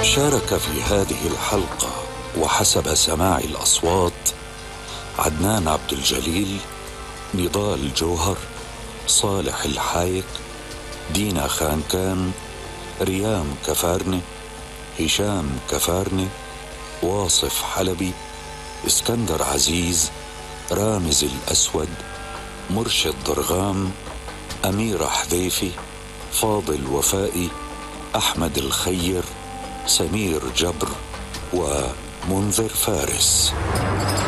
شارك في هذه الحلقة وحسب سماع الأصوات عدنان عبد الجليل، نضال جوهر، صالح الحايك، دينا خانكان، ريام كفارنة، هشام كفارنة، واصف حلبي، اسكندر عزيز، رامز الأسود، مرشد ضرغام، أميرة حذيفي، فاضل وفائي، أحمد الخير، سمير جبر، ومنذر فارس.